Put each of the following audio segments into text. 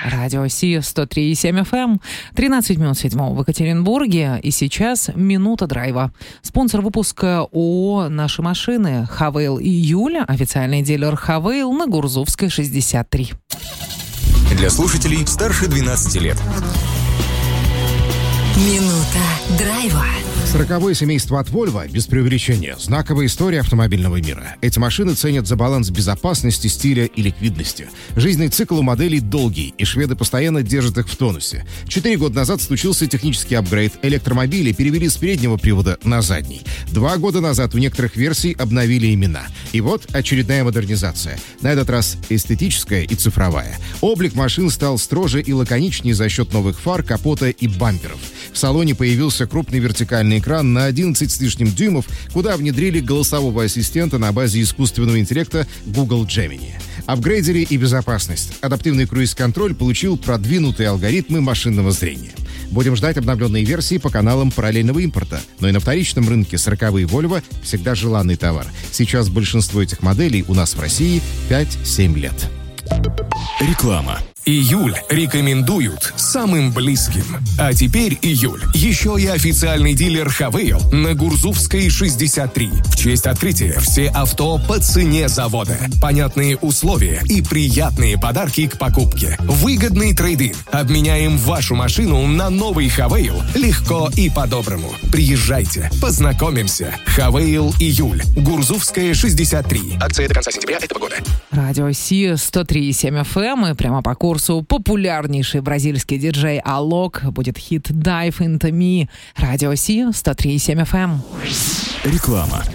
Радио Си 103,7 FM, 13 минут 7 в Екатеринбурге, и сейчас минута драйва. Спонсор выпуска ООО «Наши машины» Хавейл и Юля, официальный дилер Хавейл на Гурзувской, 63. Для слушателей старше 12 лет. Минута драйва. 40-е семейство от Volvo, без преувеличения, знаковая история автомобильного мира. Эти машины ценят за баланс безопасности, стиля и ликвидности. Жизненный цикл у моделей долгий, и шведы постоянно держат их в тонусе. 4 года назад случился технический апгрейд. Электромобили перевели с переднего привода на задний. 2 года назад у некоторых версий обновили имена. И вот очередная модернизация. На этот раз эстетическая и цифровая. Облик машин стал строже и лаконичнее за счет новых фар, капота и бамперов. В салоне появился крупный вертикальный экран на 11 с лишним дюймов, куда внедрили голосового ассистента на базе искусственного интеллекта Google Gemini. Апгрейдили и безопасность. Адаптивный круиз-контроль получил продвинутые алгоритмы машинного зрения. Будем ждать обновленные версии по каналам параллельного импорта. Но и на вторичном рынке 40-е Volvo всегда желанный товар. Сейчас большинство этих моделей у нас в России 5-7 лет. Реклама. Июль рекомендуют самым близким. А теперь июль. Еще и официальный дилер Хавейл на Гурзувской, 63. В честь открытия все авто по цене завода. Понятные условия и приятные подарки к покупке. Выгодный трейд-ин. Обменяем вашу машину на новый Хавейл легко и по-доброму. Приезжайте, познакомимся. Хавейл июль. Гурзувская, 63. Акция до конца сентября этого года. Радио Си 103,7 FM, и прямо по курсу популярнейший бразильский диджей Алок, будет хит «Dive Into Me». Радио Си 103,7 FM. Реклама.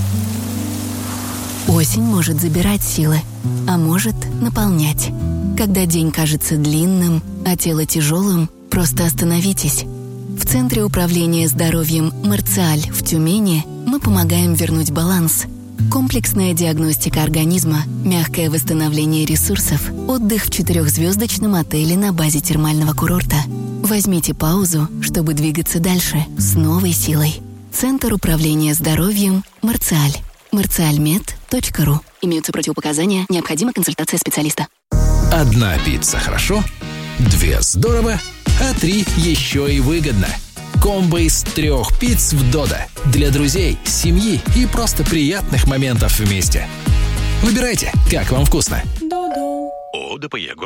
Осень может забирать силы, а может наполнять. Когда день кажется длинным, а тело тяжелым, просто остановитесь. В Центре управления здоровьем «Марциаль» в Тюмени мы помогаем вернуть баланс. Комплексная диагностика организма, мягкое восстановление ресурсов, отдых в 4-звездочном отеле на базе термального курорта. Возьмите паузу, чтобы двигаться дальше с новой силой. Центр управления здоровьем «Марциаль». marcialmed.ru. Имеются противопоказания, необходима консультация специалиста. 1 пицца хорошо, 2 здорово, а 3 еще и выгодно. Комбо из 3 пиц в Додо. Для друзей, семьи и просто приятных моментов вместе. Выбирайте, как вам вкусно. Додо. ОДПЕ.